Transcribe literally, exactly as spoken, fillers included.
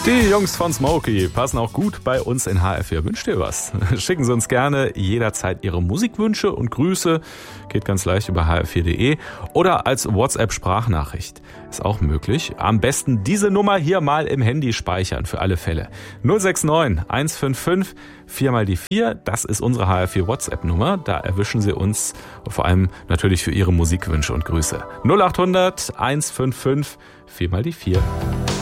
Die Jungs von Smokey passen auch gut bei uns in H R vier. Wünscht ihr was? Schicken Sie uns gerne jederzeit Ihre Musikwünsche und Grüße. Geht ganz leicht über h r vier punkt de oder als WhatsApp-Sprachnachricht. Ist auch möglich. Am besten diese Nummer hier mal im Handy speichern für alle Fälle. null sechs neun eins fünf fünf vier mal die vier. Das ist unsere H R vier WhatsApp-Nummer. Da erwischen Sie uns vor allem natürlich für Ihre Musikwünsche und Grüße. null acht hundert eins fünf fünf vier mal die vier.